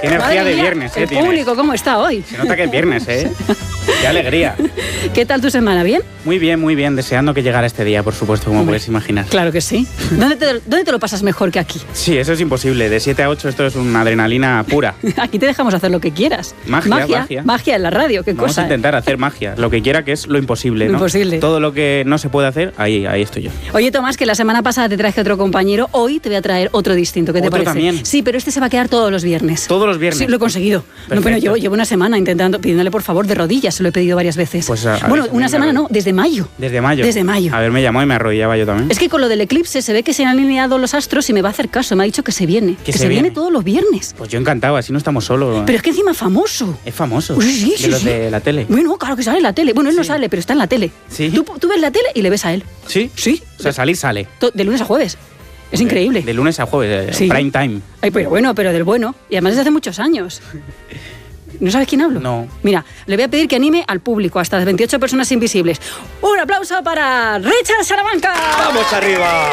Qué energía de viernes, el público, ¿cómo está hoy? Se nota que es viernes, Qué alegría. ¿Qué tal tu semana? ¿Bien? Muy bien. Deseando que llegara este día, por supuesto, como puedes imaginar. Claro que sí. ¿Dónde te lo pasas mejor que aquí? Sí, eso es imposible. De 7 a 8 esto es una adrenalina pura. Aquí te dejamos hacer lo que quieras. Magia en la radio, qué cosa. Vamos a intentar hacer magia. Lo que quiera, que es lo imposible, ¿no? Lo imposible. Todo lo que no se puede hacer, ahí estoy yo. Oye, Tomás, que la semana pasada te traje otro compañero. Hoy te voy a traer otro distinto. ¿Qué te parece? También. Sí, pero este se va a quedar todos los viernes. ¿Todos los viernes? Sí, lo he conseguido. No, pero llevo una semana pidiéndole por favor de rodillas. Se lo he pedido varias veces. Pues bueno, una semana no, desde mayo. Desde mayo. A ver, me llamó y me arrodillaba yo también. Es que con lo del eclipse se ve que se han alineado los astros y me va a hacer caso. Me ha dicho que se viene. Que se viene todos los viernes. Pues yo encantado, así no estamos solos. Pero es que encima es famoso. Es famoso. Sí, de los de la tele. Bueno, claro que sale en la tele. Bueno, él no sale, pero está en la tele. Sí. Tú ves la tele y le ves a él. ¿Sí? Sí. O sea, salir sale. De lunes a jueves. Es increíble. De lunes a jueves, sí. Prime time. Ay, pero del bueno. Y además desde hace muchos años. ¿No sabes quién hablo? No. Mira, le voy a pedir que anime al público, hasta las 28 personas invisibles. ¡Un aplauso para Richard Salamanca! ¡Vamos arriba!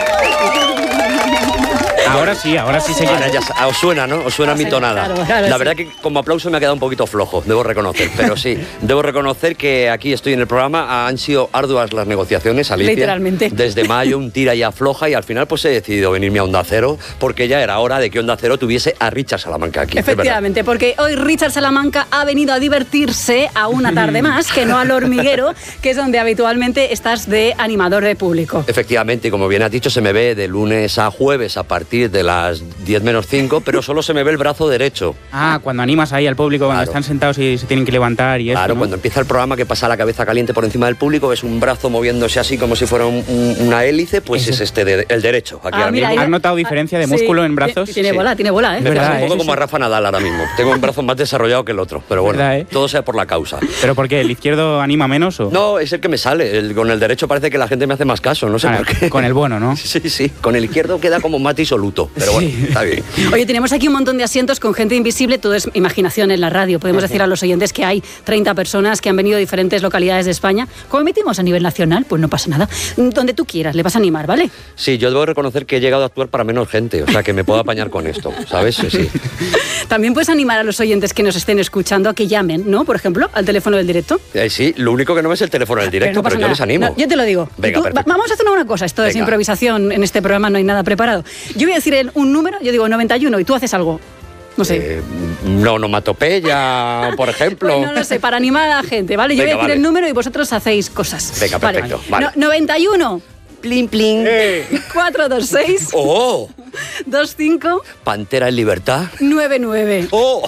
Ahora sí se Ahora ya os suena, ¿no? Os suena mi tonada. Claro, la verdad que como aplauso me ha quedado un poquito flojo, debo reconocer. Pero sí, debo reconocer que aquí estoy en el programa. Han sido arduas las negociaciones, Alicia. Literalmente. Desde mayo, un tira y afloja, y al final pues he decidido venirme a Onda Cero, porque ya era hora de que Onda Cero tuviese a Richard Salamanca aquí. Efectivamente, porque hoy Richard Salamanca ha venido a divertirse a una tarde más, que no al hormiguero, que es donde habitualmente estás de animador de público. Efectivamente, y como bien has dicho, se me ve de lunes a jueves a partir de las 10 menos 5, pero solo se me ve el brazo derecho. Ah, cuando animas ahí al público, cuando están sentados y se tienen que levantar y eso, claro, ¿no? Cuando empieza el programa, que pasa la cabeza caliente por encima del público, ves un brazo moviéndose así como si fuera una hélice, pues es el derecho. Aquí ahora mismo. ¿Has notado diferencia de músculo en brazos? Tiene bola, ¿eh? Me pasa un poco como a Rafa Nadal ahora mismo. Tengo un brazo más desarrollado que el otro, pero bueno, ¿verdad, todo sea por la causa. ¿Pero por qué? ¿El izquierdo anima menos o...? No, es el que me sale. Con el derecho parece que la gente me hace más caso, no sé por qué. Con el bueno, ¿no? Sí. Con el izquierdo queda como más disoluto, pero bueno, está bien. Oye, tenemos aquí un montón de asientos con gente invisible, todo es imaginación en la radio. Podemos decir a los oyentes que hay 30 personas que han venido de diferentes localidades de España. Como emitimos a nivel nacional, pues no pasa nada. Donde tú quieras, le vas a animar, ¿vale? Sí, yo debo reconocer que he llegado a actuar para menos gente, o sea que me puedo apañar con esto, ¿sabes? Sí. También puedes animar a los oyentes que nos estén escuchando a que llamen, ¿no? Por ejemplo, al teléfono del directo. Sí, lo único que no es el teléfono del directo, pero yo les animo. No, yo te lo digo. Venga, vamos a hacer una cosa, esto es improvisación, en este programa no hay nada preparado. Yo voy a decir un número, yo digo 91 y tú haces algo. No sé. Onomatopeya, por ejemplo. Pues no lo sé, para animar a la gente, ¿vale? Yo voy a decir el número y vosotros hacéis cosas. Venga, perfecto. Vale. 91. Plin, plin. 426. ¡Oh! 25. Pantera en libertad. 99. ¡Oh!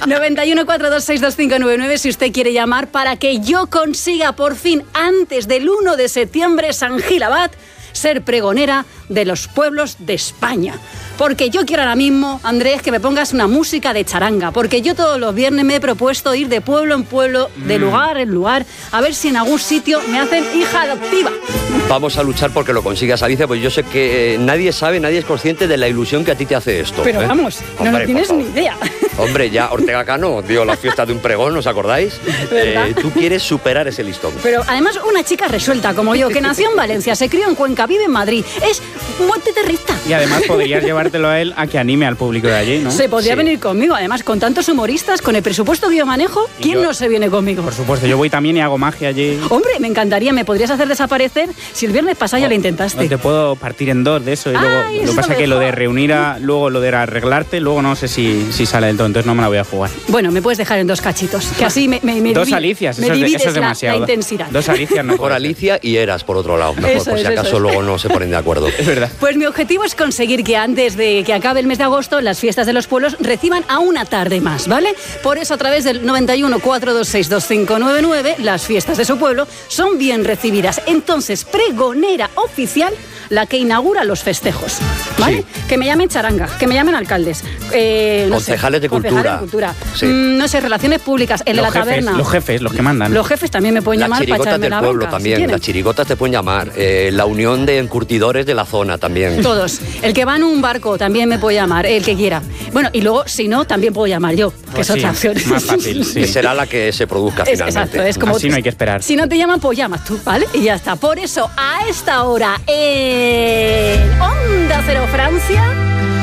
91 426 2599 si usted quiere llamar para que yo consiga por fin, antes del 1 de septiembre, San Gil Abad, ser pregonera de los pueblos de España. Porque yo quiero ahora mismo, Andrés, que me pongas una música de charanga, porque yo todos los viernes me he propuesto ir de pueblo en pueblo, de lugar en lugar, a ver si en algún sitio me hacen hija adoptiva. Vamos a luchar porque lo consigas, Alicia, pues yo sé que nadie es consciente de la ilusión que a ti te hace esto. Pero vamos, no tienes ni idea. Hombre, ya Ortega Cano dio la fiesta de un pregón, ¿os acordáis? Tú quieres superar ese listón. Pero además una chica resuelta como yo, que nació en Valencia, se crió en Cuenca, vive en Madrid, es muy terrorista. Y además podrías llevártelo a él a que anime al público de allí, ¿no? Se podría venir conmigo, además con tantos humoristas, con el presupuesto que yo manejo, ¿quién no se viene conmigo? Por supuesto, yo voy también y hago magia allí. Hombre, me encantaría, me podrías hacer desaparecer si el viernes pasado ya lo intentaste. No te puedo partir en dos de eso y luego lo que pasa es que lo de reunir luego lo de arreglarte, luego no sé si sale del todo, entonces no me la voy a jugar. Bueno, me puedes dejar en dos cachitos, que así me dos Alicias, eso es demasiado. La intensidad. Dos Alicias no. Por Alicia y Eras, por otro lado, mejor, por si acaso luego no se ponen de acuerdo. Es verdad. Pues mi objetivo es conseguir que antes de que acabe el mes de agosto las fiestas de los pueblos reciban a una tarde más, ¿vale? Por eso a través del 91 426 2599 las fiestas de su pueblo son bien recibidas. Entonces, pregonera oficial la que inaugura los festejos, ¿vale? Sí. Que me llamen charanga, que me llamen alcaldes, concejales de cultura. Sí. No sé, relaciones públicas, el de la taberna. Los jefes, los que mandan. Los jefes también me pueden llamar para echarme la bronca. Las chirigotas del pueblo también, si las chirigotas te pueden llamar. La unión de encurtidores de la zona también. Todos. El que va en un barco también me puede llamar, el que quiera. Bueno, y luego, si no, también puedo llamar yo, que es otra opción. Más fácil, sí. Que será la que se produzca finalmente. Exacto, es como... Así no hay que esperar. Si no te llaman, pues llamas tú, ¿vale? Y ya está. Por eso, a esta hora, en Onda Cero Francia,